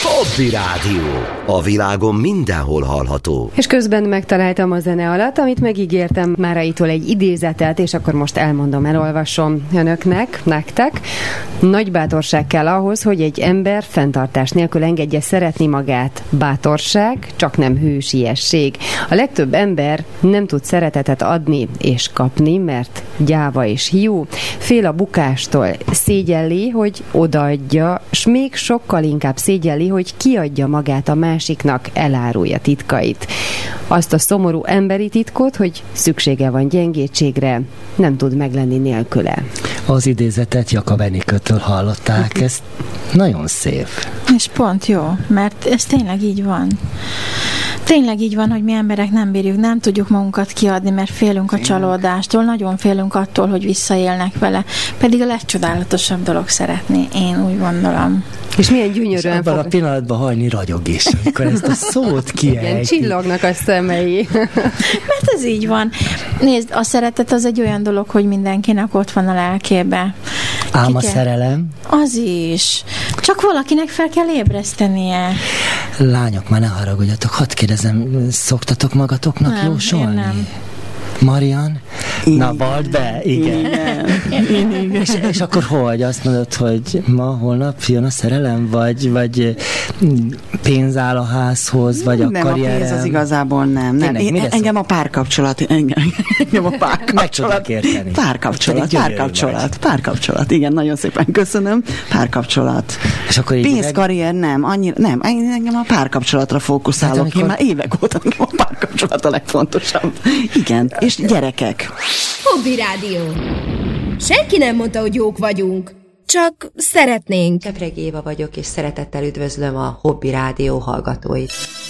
Hobby Rádió. A világon mindenhol hallható. És közben megtaláltam a zene alatt, amit megígértem Máraitól egy idézetet, és akkor most elmondom, elolvasom önöknek, nektek. Nagy bátorság kell ahhoz, hogy egy ember fenntartás nélkül engedje szeretni magát. Bátorság, csak nem hősiesség. A legtöbb ember nem tud szeretetet adni és kapni, mert gyáva és hiú. Fél a bukástól, szégyelli, hogy odaadja, s még sokkal inkább szégyelli, hogy kiadja magát a másiknak, elárulja titkait. Azt a szomorú emberi titkot, hogy szüksége van gyengétségre, nem tud meglenni nélküle. Az idézetet Jakab Enikőtől hallották, ez nagyon szép. És pont jó, mert ez tényleg így van. Tényleg így van, hogy mi emberek nem bírjuk, nem tudjuk magunkat kiadni, mert félünk a csalódástól, nagyon félünk attól, hogy visszaélnek vele. Pedig a legcsodálatosabb dolog szeretni, én úgy gondolom. És milyen gyönyörűen fog... a pillanatban hajni ragyog is, amikor ezt a szót kiejti. Igen, csillognak a szemei. Mert ez így van. Nézd, a szeretet az egy olyan dolog, hogy mindenkinek ott van a lelkébe. Ám a szerelem? Az is. Csak valakinek fel kell ébresztenie. Lányok, már ne haragudjatok, hadd kérdezem, szoktatok magatoknak nem, jósolni? Nem. Marian? Igen. Na, vald be, igen. És akkor hogy? Azt mondod, hogy ma, holnap jön a szerelem? Vagy pénz áll a házhoz? Vagy a karrierem? Nem, a pénz az igazából nem. Engem a párkapcsolat. Engem a párkapcsolat. Meg tudok érteni. Párkapcsolat. Igen, nagyon szépen köszönöm. Párkapcsolat. És akkor pénz, karrier nem. Nem. Engem a párkapcsolatra fókuszálok. Hát, én már évek óta engem a párkapcsolat a legfontosabb. Igen. És gyerekek. Hobby Rádió. Senki nem mondta, hogy jók vagyunk. Csak szeretnénk. Kepreg Éva vagyok, és szeretettel üdvözlöm a Hobby Rádió hallgatóit.